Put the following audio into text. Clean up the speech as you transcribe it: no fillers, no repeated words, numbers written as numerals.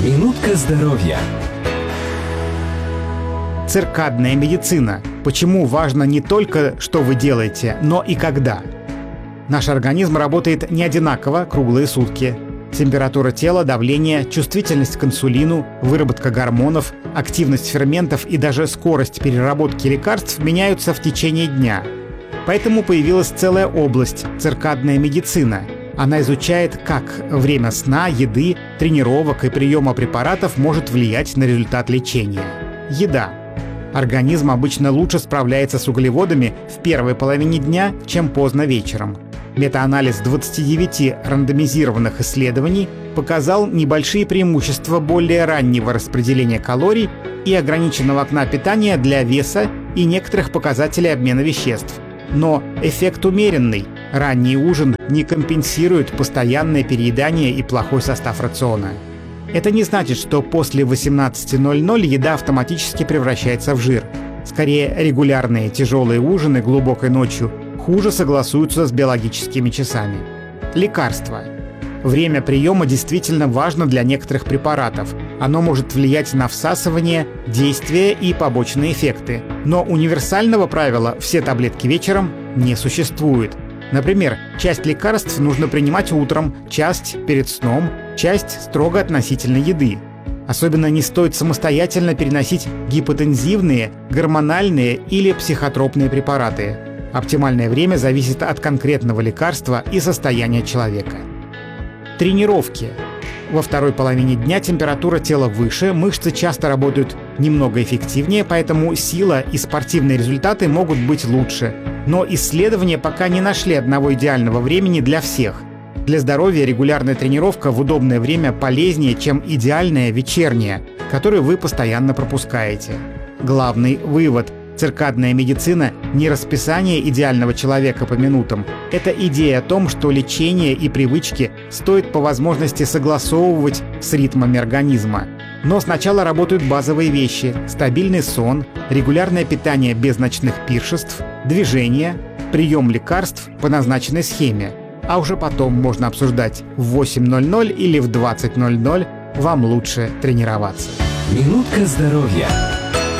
Минутка здоровья. Циркадная медицина. Почему важно не только, что вы делаете, но и когда? Наш организм работает не одинаково круглые сутки. Температура тела, давление, чувствительность к инсулину, выработка гормонов, активность ферментов и даже скорость переработки лекарств меняются в течение дня. Поэтому появилась целая область – циркадная медицина. Она изучает, как время сна, еды, тренировок и приема препаратов может влиять на результат лечения. Еда. Организм обычно лучше справляется с углеводами в первой половине дня, чем поздно вечером. Метаанализ 29 рандомизированных исследований показал небольшие преимущества более раннего распределения калорий и ограниченного окна питания для веса и некоторых показателей обмена веществ. Но эффект умеренный. Ранний ужин не компенсирует постоянное переедание и плохой состав рациона. Это не значит, что после 18:00 еда автоматически превращается в жир. Скорее, регулярные тяжелые ужины глубокой ночью хуже согласуются с биологическими часами. Лекарства. Время приема действительно важно для некоторых препаратов. Оно может влиять на всасывание, действие и побочные эффекты. Но универсального правила «все таблетки вечером» не существует. Например, часть лекарств нужно принимать утром, часть перед сном, часть строго относительно еды. Особенно не стоит самостоятельно переносить гипотензивные, гормональные или психотропные препараты. Оптимальное время зависит от конкретного лекарства и состояния человека. Тренировки. Во второй половине дня температура тела выше, мышцы часто работают немного эффективнее, поэтому сила и спортивные результаты могут быть лучше. Но исследования пока не нашли одного идеального времени для всех. Для здоровья регулярная тренировка в удобное время полезнее, чем идеальная вечерняя, которую вы постоянно пропускаете. Главный вывод – циркадная медицина – не расписание идеального человека по минутам. Это идея о том, что лечение и привычки стоит по возможности согласовывать с ритмами организма. Но сначала работают базовые вещи – стабильный сон, регулярное питание без ночных пиршеств, движение, прием лекарств по назначенной схеме. А уже потом можно обсуждать, в 8:00 или в 20:00 вам лучше тренироваться. Минутка здоровья.